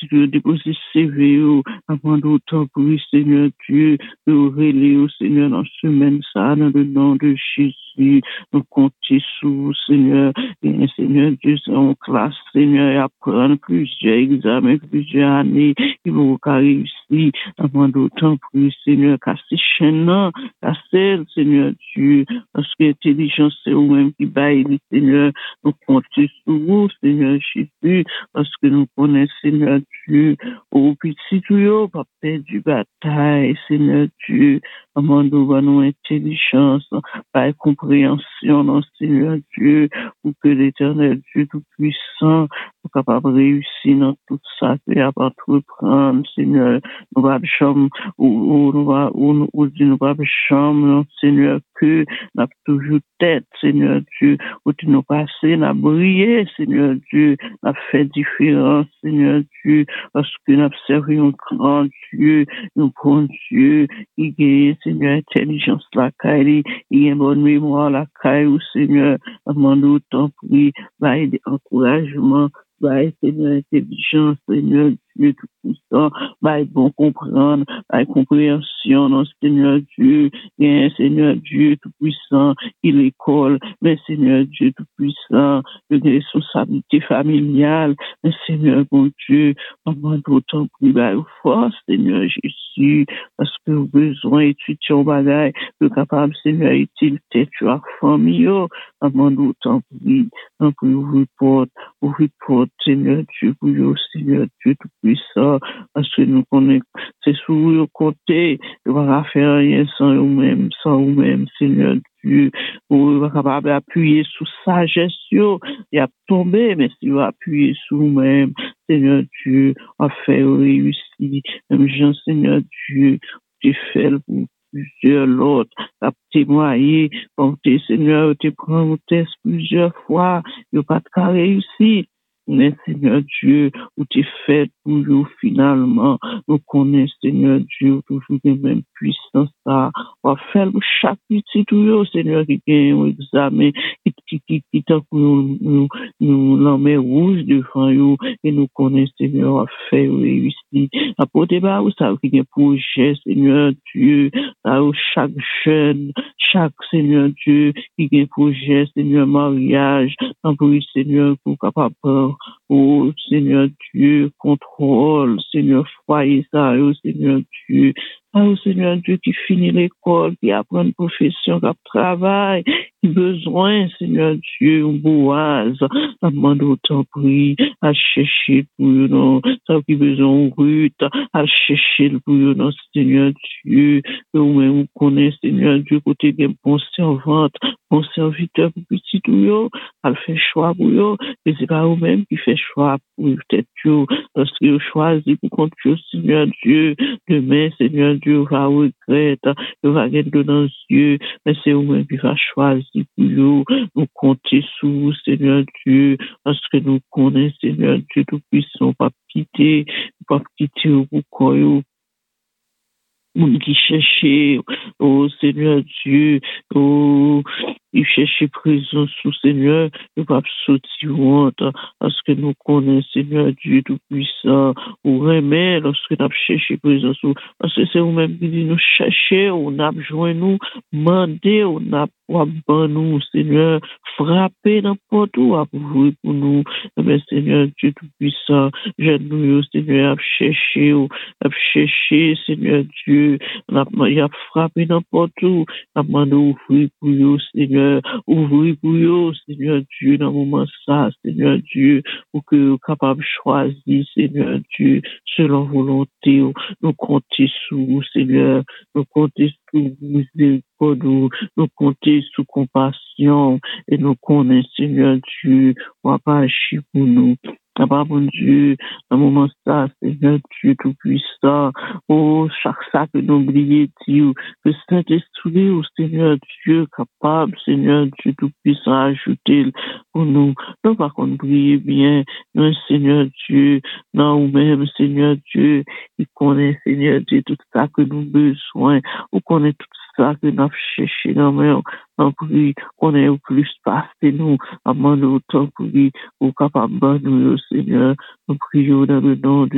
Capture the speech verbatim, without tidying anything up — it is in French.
Dieu, déposer C V, avant d'autant pour lui, Seigneur Dieu, de relayer au Seigneur dans ce semaine, ça, dans le nom de Jésus, nous compter sous, Seigneur, et Seigneur Dieu, c'est en classe, Seigneur, et apprendre plusieurs examens, plusieurs années, ils vont réussir, avant d'autant pour lui, Seigneur, casser chaîne, casser, Seigneur Dieu, parce que l'intelligence, c'est vous-même qui baille, Seigneur, nous compter sur vous, Seigneur Jésus, parce que nous connaissons, Seigneur Dieu, au petit tuyau, pas perdu bataille, Seigneur Dieu, amène-nous nos intelligence, par compréhension, non, Seigneur Dieu, pour que l'Éternel Dieu Tout-Puissant soit capable de réussir dans tout ça, et à entreprendre, Seigneur, nous va chambre, ou, ou, nous va, ou, ou, dit, nous va chambre, non, Seigneur, que, n'a toujours tête, Seigneur Dieu, où tu nous passé, n'a brillé, Seigneur Dieu, n'a fait différence, Seigneur Dieu, parce que nous servi un grand Dieu, un bon Dieu, qui gagne, Seigneur, intelligence la caille, il y a une bonne mémoire la caille, Seigneur, demande autant pour lui, va aider encouragement, va aider, Seigneur, intelligence, Seigneur Dieu, tout puissant, va être bon comprendre, va être compréhension, non, Seigneur Dieu, et Seigneur Dieu, tout puissant, qui l'école, mais Seigneur Dieu, tout puissant, de responsabilité familiale, mais Seigneur, bon Dieu, demande autant pour lui, va force, Seigneur Jésus, parce que vous besoin d'étudier au bagage, le capable, Seigneur, est-il tête à la famille, demande autant pour lui, pour vous porte, ouvrir porte, Seigneur Dieu, pour vous, Seigneur Dieu, tout puissant, parce que nous connaissons, c'est sur vous côté, ne va faire rien sans vous-même, sans vous-même, Seigneur Dieu, vous êtes capable d'appuyer sous sagesse, il a tombé, mais si vous appuyez sur vous-même, Seigneur Dieu, à faire réussir, même Jean, Seigneur Dieu, tu fais pour plusieurs l'autre, à témoigner, comme tes Seigneur, tu prends mon test plusieurs fois, il n'y a pas de réussir. Mais Seigneur Dieu, où tu fais toujours finalement, nous connaissons Seigneur Dieu, toujours les mêmes puissances, ça, on va faire chaque petit toujours, Seigneur, qui gagne un examen, qui, qui, qui, qui, qui, nous, nous, nous, l'emmène rouge devant nous, et nous connaissons Seigneur, on va faire réussir. Apportez pas, vous savez, qu'il y a un projet, Seigneur Dieu, là où chaque jeune, chaque Seigneur Dieu, qui a un projet, Seigneur, mariage, en plus, Seigneur, pour capable, oh, Seigneur Dieu, contrôle, Seigneur, foyer ça, oh, Seigneur Dieu, oh, Seigneur Dieu, qui finit l'école, qui apprend une profession, qui travaille, qui besoin, Seigneur Dieu, un boise, demande autant pris, à chercher pour nous, ça qui besoin de route, à chercher pour nous, Seigneur Dieu, nous-mêmes, nous connaissons, Seigneur Dieu, côté des bons servantes, bons serviteurs, pour petit tout, yo, à faire choix pour eux, et c'est pas vous-même qui fait choix pour peut-être eux, parce que vous choisissez pour compte Dieu, Seigneur Dieu, demain, Seigneur Dieu, va regretter, va gagner dans les yeux, mais c'est vous-même qui va choisir pour eux, nous compter sur vous, Seigneur Dieu, parce que nous connaissons, Seigneur Dieu, tout puissant, pas quitter, pas quitter au corps, moun qui cherchait, oh Seigneur Dieu, oh, il cherchait présence sous Seigneur, il va sortir honte, parce que nous connaissons Seigneur Dieu Tout-Puissant, ou remet lorsque nous cherchons présence sous, parce que c'est vous-même qui dit nous chercher, on a besoin nous, demander, on a pour nous, Seigneur, frapper n'importe où, à ouvrir pour nous, mais Seigneur Dieu Tout-Puissant, j'aide-nous, Seigneur, à chercher, à chercher, Seigneur Dieu, il a frappé n'importe où, a demandé ouvrir pour vous, Seigneur, ouvrir pour vous, Seigneur Dieu, dans le moment ça, Seigneur Dieu, pour que vous capable de choisir, Seigneur Dieu, selon volonté, nous comptons sur vous, Seigneur, nous comptons sur vous, miséricorde, nous comptons sous compassion, et nous connaissons, Seigneur Dieu, on va pas agir pour nous. Papa, bon Dieu, dans le moment ça, Seigneur Dieu Tout-Puissant, oh, chaque sac que nous oublions, Dieu, que Saint-Esprit, oh, Seigneur Dieu, capable, Seigneur Dieu Tout-Puissant, ajouter pour nous. Non, par contre, priez bien, non, Seigneur Dieu, non, ou même, Seigneur Dieu, il connaît, Seigneur Dieu, tout ça que nous avons besoin, ou connaît tout ça que nous avons cherché dans le on prie, qu'on ait plus passé nous, à demander autant pour lui, au capable de nous, Seigneur, nous prions dans le nom de